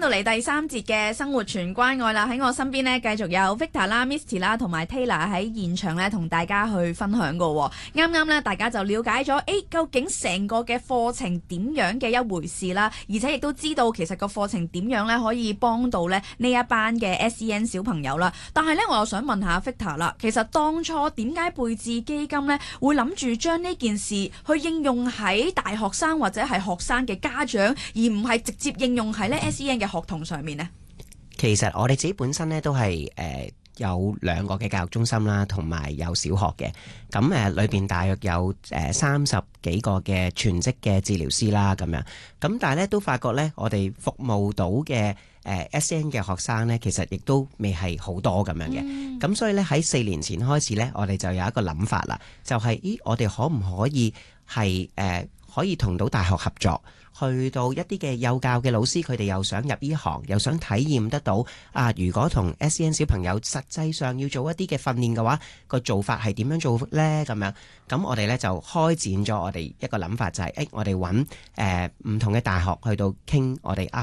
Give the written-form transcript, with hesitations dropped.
到嚟第三節嘅生活全關愛啦，喺我身邊呢，繼續有 Victor 啦、Misty 啦同埋 Taylor 喺現場呢，同大家去分享噶。啱啱呢，大家就了解咗，究竟成個嘅課程點樣嘅一回事啦，而且亦都知道其實個課程點樣呢，可以幫到呢一班嘅 SEN 小朋友啦。但係呢，我又想問下 Victor 啦，其實當初點解貝智基金呢會諗住將呢件事去應用喺大學生或者係學生嘅家長，而唔係直接應用喺呢 SEN 嘅學童上面呢？ 其實我哋自己本身咧都係有2個嘅教育中心啦，同埋有小學嘅。咁裏邊大約有30幾個嘅全職嘅治療師啦，咁樣。咁但係咧都發覺咧，我哋服務到嘅SEN 嘅學生咧，其實亦都未係好多咁樣嘅。咁所以咧喺4年前開始咧，我哋就有一個諗法啦，就係我哋可唔可以係可以同到大學合作，去到一啲嘅幼教嘅老師，佢哋又想入呢行，又想體驗得到如果同 SEN 小朋友實際上要做一啲嘅訓練嘅話，個做法係點樣做呢？咁樣，咁我哋呢就開展咗我哋一個諗法，就係我哋揾唔同嘅大學去到傾我哋